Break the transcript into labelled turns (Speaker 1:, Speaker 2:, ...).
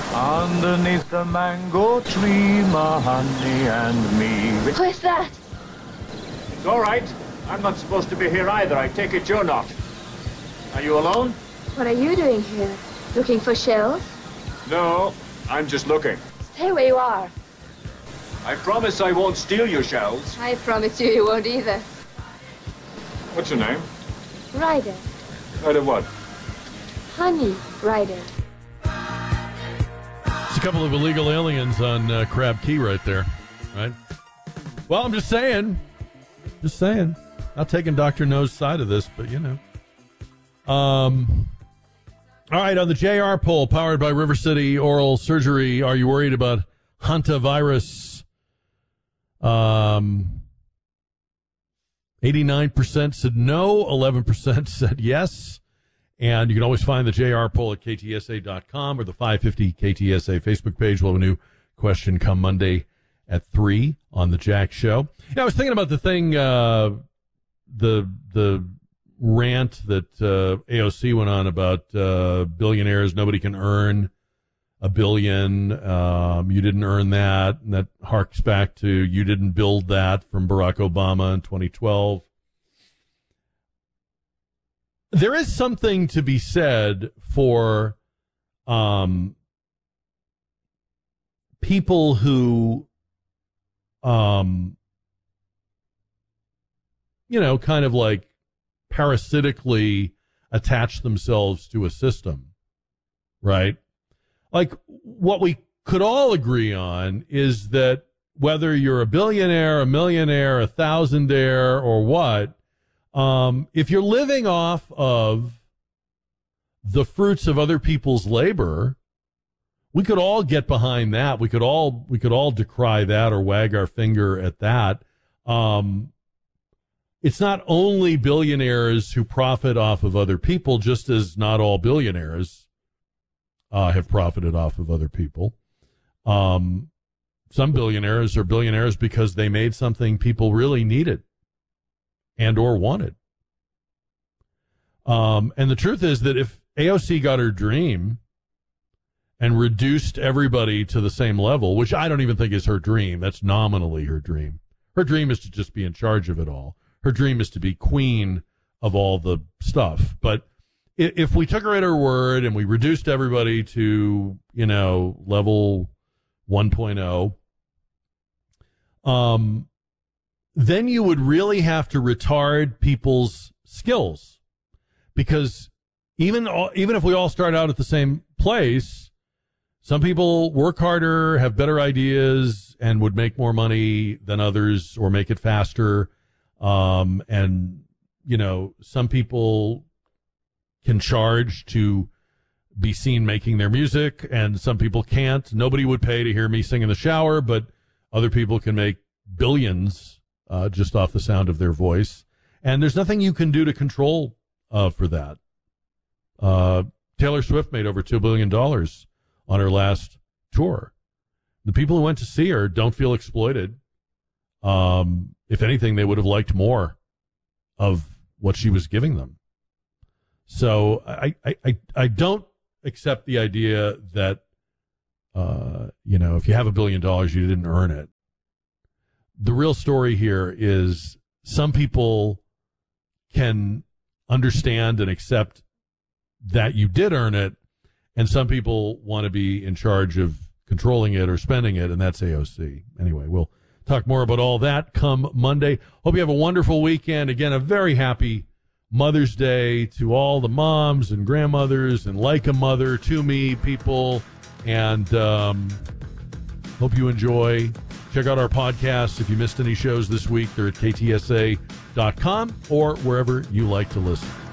Speaker 1: Underneath the mango tree, my honey and me.
Speaker 2: Who is that?
Speaker 3: It's all right. I'm not supposed to be here either. I take it you're not. Are you alone?
Speaker 2: What are you doing here? Looking for shells?
Speaker 3: No, I'm just looking.
Speaker 2: Stay where you are.
Speaker 3: I promise I won't steal your shells.
Speaker 2: I promise you won't either.
Speaker 3: What's your name?
Speaker 2: Ryder.
Speaker 3: Ryder what?
Speaker 4: Honey Ryder.
Speaker 5: It's a couple of illegal aliens on Crab Key right there, right? Well, I'm just saying. Just saying. Not taking Dr. No's side of this, but you know. All right, on the JR poll, powered by River City Oral Surgery, are you worried about hantavirus? 89% said no, 11% said yes. And you can always find the JR poll at ktsa.com or the 550 KTSA Facebook page. We'll have a new question come Monday at 3 on the Jack Show. I was thinking about the thing, the rant that AOC went on about billionaires. Nobody can earn $1 billion. You didn't earn that. And that harks back to you didn't build that from Barack Obama in 2012. There is something to be said for people who, kind of like parasitically attach themselves to a system, right? Like what we could all agree on is that whether you're a billionaire, a millionaire, a thousandaire, or what, if you're living off of the fruits of other people's labor, we could all get behind that. We could all decry that or wag our finger at that. It's not only billionaires who profit off of other people, just as not all billionaires have profited off of other people. Some billionaires are billionaires because they made something people really needed and or wanted. And the truth is that if AOC got her dream and reduced everybody to the same level, which I don't even think is her dream, that's nominally her dream. Her dream is to just be in charge of it all. Her dream is to be queen of all the stuff. But if we took her at her word and we reduced everybody to, level 1.0, then you would really have to retard people's skills. Because even if we all start out at the same place, some people work harder, have better ideas, and would make more money than others or make it faster. And, some people can charge to be seen making their music, and some people can't. Nobody would pay to hear me sing in the shower, but other people can make billions just off the sound of their voice. And there's nothing you can do to control for that. Taylor Swift made over $2 billion on her last tour. The people who went to see her don't feel exploited. If anything, they would have liked more of what she was giving them. So I don't accept the idea that, if you have $1 billion, you didn't earn it. The real story here is some people can understand and accept that you did earn it, and some people want to be in charge of controlling it or spending it, and that's AOC. Anyway, we'll talk more about all that come Monday. Hope you have a wonderful weekend. Again, a very happy Mother's Day to all the moms and grandmothers and like a mother to me people, and hope you enjoy. Check out our podcasts. If you missed any shows this week, they're at ktsa.com or wherever you like to listen.